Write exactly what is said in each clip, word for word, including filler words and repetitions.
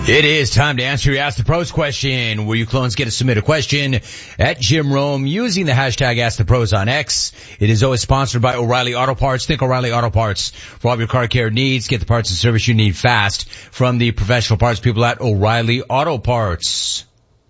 It is time to answer your Ask the Pros question, where you clones get to submit a question at Jim Rome using the hashtag Ask the Pros on X. It is always sponsored by O'Reilly Auto Parts. Think O'Reilly Auto Parts for all of your car care needs. Get the parts and service you need fast from the professional parts people at O'Reilly Auto Parts.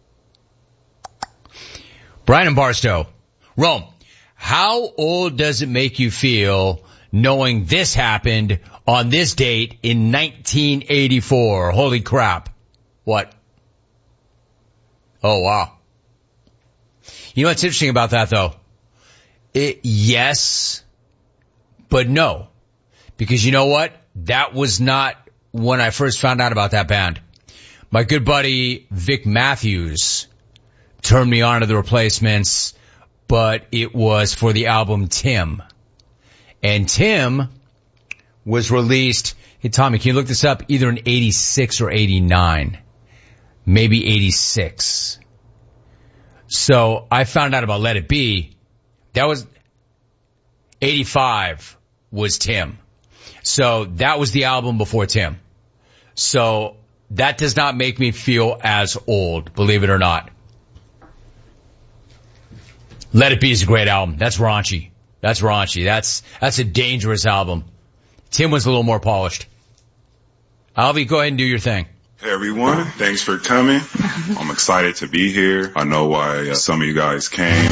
Brian and Barstow. Rome, how old does it make you feel knowing this happened on this date in nineteen eighty-four? Holy crap. What? Oh, wow. You know what's interesting about that, though? It, yes, but no. Because you know what? That was not when I first found out about that band. My good buddy Vic Matthews turned me on to the Replacements, but it was for the album Tim. And Tim was released, hey Tommy, can you look this up? Either in eighty-six or eighty-nine. Maybe eighty-six. So I found out about Let It Be. That was, eighty-five was Tim. So that was the album before Tim. So that does not make me feel as old, believe it or not. Let It Be is a great album. That's raunchy. That's raunchy. That's, that's a dangerous album. Tim was a little more polished. Alvy, go ahead and do your thing. Hey everyone, thanks for coming. I'm excited to be here. I know why uh, some of you guys came.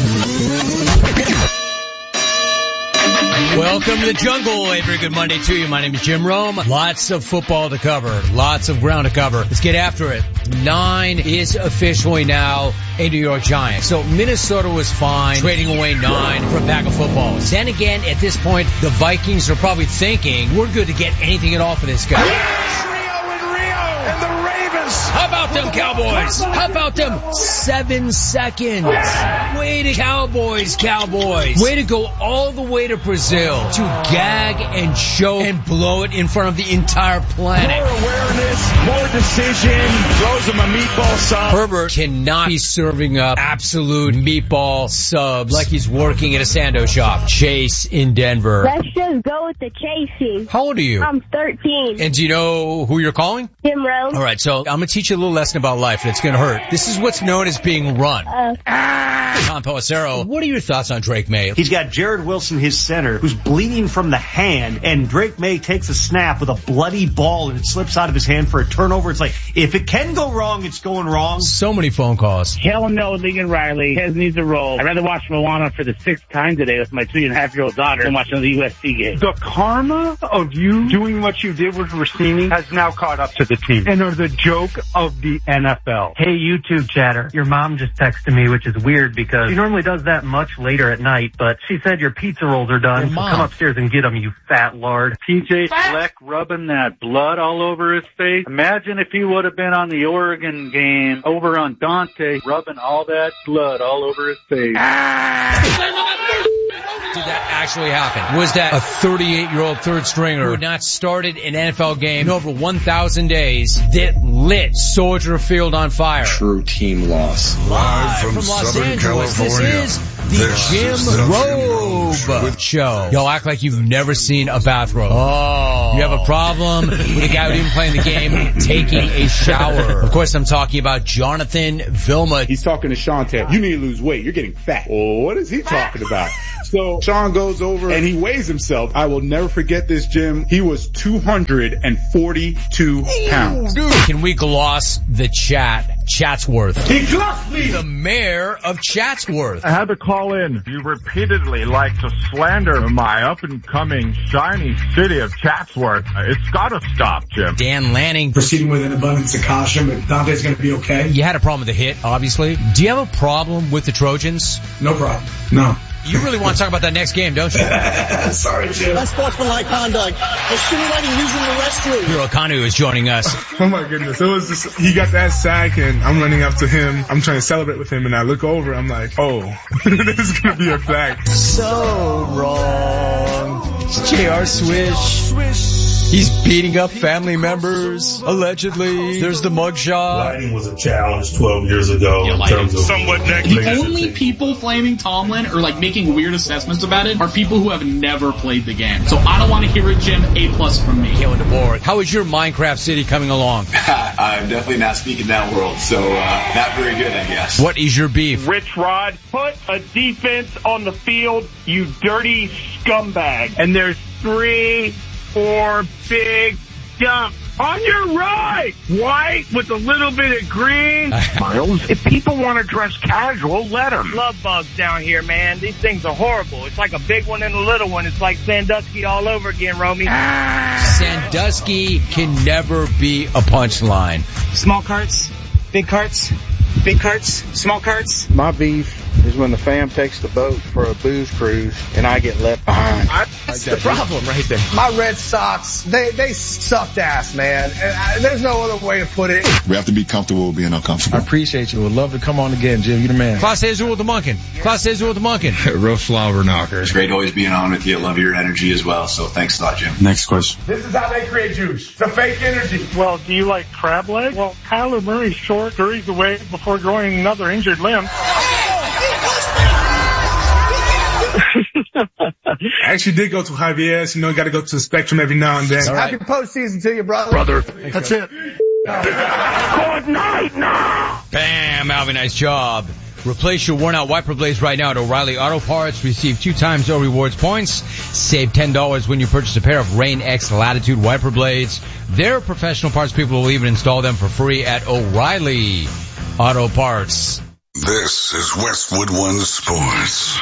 Welcome to the jungle. A very good Monday to you. My name is Jim Rome. Lots of football to cover. Lots of ground to cover. Let's get after it. Nine is officially now a New York Giant. So Minnesota was fine trading away nine for a pack of footballs. Then again, at this point, the Vikings are probably thinking we're good to get anything at all for this guy. Yes! Rio and Rio and the Ravens. How about them Cowboys? How about them seven seconds? Way to Cowboys, Cowboys. Way to go all the way to Brazil to gag and choke and blow it in front of the entire planet. More awareness, more decision, throws him a meatball sub. Herbert cannot be serving up absolute meatball subs like he's working at a Sando shop. Chase in Denver. Let's just go with the chasing. How old are you? I'm thirteen. And do you know who you're calling? Jim Rome. All right, so I'm going to teach you a little lesson about life, and it's going to hurt. This is what's known as being run. Uh, ah! Tom Pelissero, what are your thoughts on Drake May? He's got Jared Wilson, his center, who's bleeding from the hand, and Drake May takes a snap with a bloody ball, and it slips out of his hand for a turnover. It's like, if it can go wrong, it's going wrong. So many phone calls. Hell no, Legan Riley. Hez needs a roll. I'd rather watch Moana for the sixth time today with my two and a half year old daughter than watching the U S C game. The karma of you doing what you did with Rossini has now caught up to the team and are the joke of the N F L. Hey, YouTube chatter. Your mom just texted me, which is weird because she normally does that much later at night, but she said your pizza rolls are done, so come upstairs and get them, you fat lard. P J Fleck rubbing that blood all over his face. Imagine if he would have been on the Oregon game over on Dante, rubbing all that blood all over his face. Did that actually happen? Was that a thirty-eight-year-old third stringer who had not started an N F L game in over one thousand days that lit Soldier Field on fire? True team loss. Live from, from Los Southern Angeles, California. this is the This Jim is the Robe Jim Robe Show. Y'all act like you've never seen a bathrobe. Oh. You have a problem with a guy who didn't play in the game taking a shower. Of course, I'm talking about Jonathan Vilma. He's talking to Shante. You need to lose weight. You're getting fat. Oh, what is he talking about? So Sean goes over and he weighs himself. I will never forget this, Jim. He was two hundred forty-two pounds. Dude, can we gloss the chat? Chatsworth. He glossed me. The mayor of Chatsworth. I had to call in. You repeatedly like to slander my up-and-coming shiny city of Chatsworth. It's gotta stop, Jim. Dan Lanning. Proceeding with an abundance of caution, but Dante's gonna be okay. You had a problem with the hit, obviously. Do you have a problem with the Trojans? No problem. No. You really want to talk about that next game, don't you? Sorry, Jim. Unsportsmanlike conduct. Assimilating using the restroom. Hiro Kanu is joining us. Oh my goodness. It was just, he got that sack and I'm running up to him. I'm trying to celebrate with him and I look over. I'm like, oh, this is going to be a flag. So wrong. J R Swish. Swish. He's beating up family members, allegedly. There's the mugshot. Lighting was a challenge twelve years ago yeah, in terms of somewhat negative. The only people flaming Tomlin or like making weird assessments about it are people who have never played the game. So I don't want to hear it, Jim. A plus from me. Killing the board. How is your Minecraft City coming along? I'm definitely not speaking that world, so uh, not very good, I guess. What is your beef? Rich Rod, put a defense on the field, you dirty scumbag. And there's three, four big dumps. On your right, white with a little bit of green. Miles, if people want to dress casual, let them. Love bugs down here, man. These things are horrible. It's like a big one and a little one. It's like Sandusky all over again, Romy. Ah. Sandusky can never be a punchline. Small carts, big carts, big carts, small carts. My beef is when the fam takes the boat for a booze cruise and I get left behind. I, that's the problem right there. My Red Sox, they, they sucked ass, man. And I, there's no other way to put it. We have to be comfortable with being uncomfortable. I appreciate you. Would love to come on again, Jim. You the man. Klaus Hazel with the Munkin. Klaus Hazel with the Munkin. Roast flower knocker. It's great always being on with you. I love your energy as well. So thanks a lot, Jim. Next question. This is how they create juice. The fake energy. Well, do you like crab legs? Well, Kyler Murray's short, hurries away before growing another injured limb. I actually did go to Javier's. You know, you got to go to the Spectrum every now and then. Happy postseason to you, brother. Brother. That's it. Good night now. Bam, Alvin, nice job. Replace your worn-out wiper blades right now at O'Reilly Auto Parts. Receive two times O rewards points. Save ten dollars when you purchase a pair of Rain X Latitude wiper blades. Their professional parts people will even install them for free at O'Reilly Auto Parts. This is Westwood One Sports.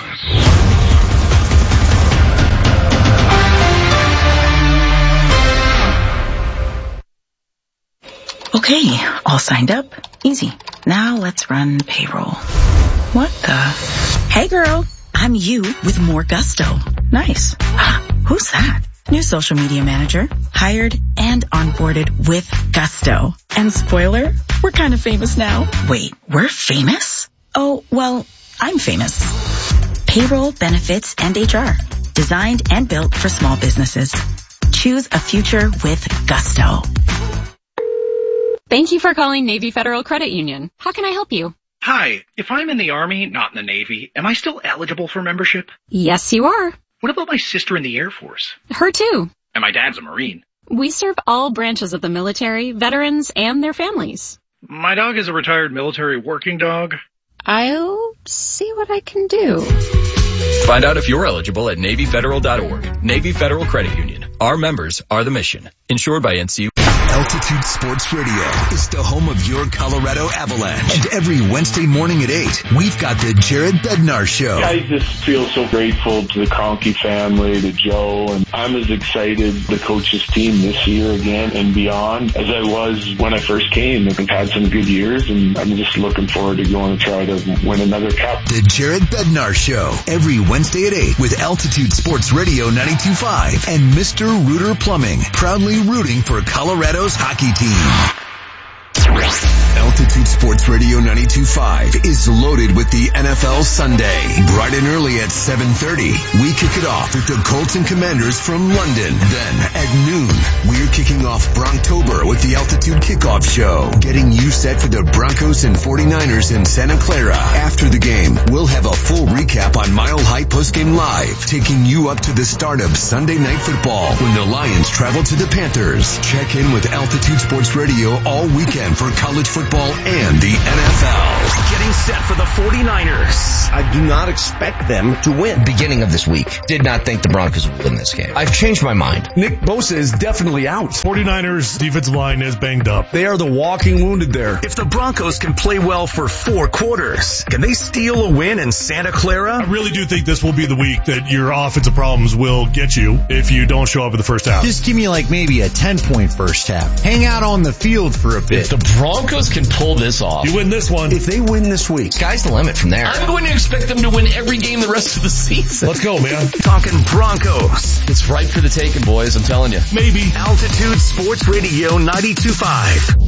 Okay, all signed up. Easy. Now let's run payroll. What the? Hey girl, I'm you with more gusto. Nice. Who's that? New social media manager. Hired and onboarded with gusto. And spoiler, we're kind of famous now. Wait, we're famous? Oh, well, I'm famous. Payroll, benefits, and H R. Designed and built for small businesses. Choose a future with gusto. Thank you for calling Navy Federal Credit Union. How can I help you? Hi, if I'm in the Army, not in the Navy, am I still eligible for membership? Yes, you are. What about my sister in the Air Force? Her too. And my dad's a Marine. We serve all branches of the military, veterans, and their families. My dog is a retired military working dog. I'll see what I can do. Find out if you're eligible at Navy Federal dot org. Navy Federal Credit Union. Our members are the mission. Insured by N C U. Altitude Sports Radio is the home of your Colorado Avalanche. And every Wednesday morning at eight, we've got the Jared Bednar Show. I just feel so grateful to the Kroenke family, to Joe, and I'm as excited the coaches team this year again and beyond as I was when I first came. I've had some good years, and I'm just looking forward to going to try to win another cup. The Jared Bednar Show, every Wednesday at eight with Altitude Sports Radio ninety-two point five and Mister Rooter Plumbing, proudly rooting for Colorado's hockey team. Altitude Sports Radio ninety-two point five is loaded with the N F L Sunday. Bright and early at seven thirty, we kick it off with the Colts and Commanders from London. Then at noon, we're kicking off Bronctober with the Altitude Kickoff Show, getting you set for the Broncos and forty-niners in Santa Clara. After the game, we'll have a full recap on Mile High Postgame Live, taking you up to the start of Sunday Night Football when the Lions travel to the Panthers. Check in with Altitude Sports Radio all weekend for college football and the N F L. Getting set for the forty-niners. I do not expect them to win. Beginning of this week, did not think the Broncos would win this game. I've changed my mind. Nick Bosa is definitely out. forty-niners defensive line is banged up. They are the walking wounded there. If the Broncos can play well for four quarters, can they steal a win in Santa Clara? I really do think this will be the week that your offensive problems will get you if you don't show up in the first half. Just give me like maybe a ten-point first half. Hang out on the field for a bit. If the Broncos can pull this off. You win this one. If they win this week. Sky's the limit from there. I'm going to expect them to win every game the rest of the season. Let's go, man. Talking Broncos. It's right for the taking, boys. I'm telling you. Maybe. Altitude Sports Radio ninety-two point five.